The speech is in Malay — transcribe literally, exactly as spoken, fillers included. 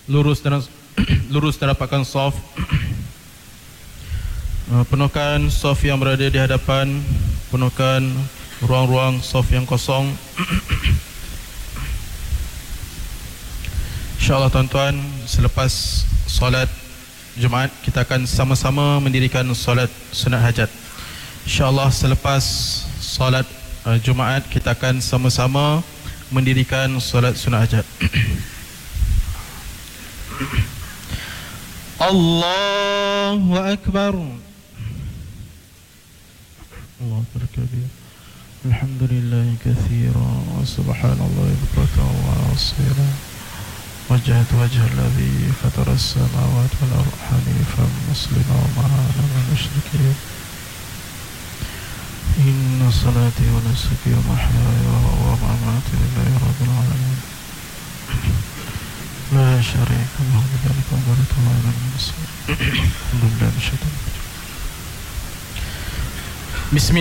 lurus dan lurus dan rapatkan saf. Penuhkan saf yang berada di hadapan, penuhkan ruang-ruang saf yang kosong. InsyaAllah tuan-tuan, selepas solat Jumaat kita akan sama-sama mendirikan solat sunat hajat. InsyaAllah selepas solat uh, Jumaat kita akan sama-sama mendirikan solat sunat hajat. Allahu Akbar. Allahu Akbar. Alhamdulillah katsiran wa subhanallahi bukratan wa asila. وجهت وجه الذي فطر السماوات والأرض حنيفا مسلما وما أنا من المشركين إن صلاتي ونسكي ومحياي ومماتي لله رب العالمين لا شريك له بذلك أمرت وأنا من المسلمين الحمد لله. بسم الله.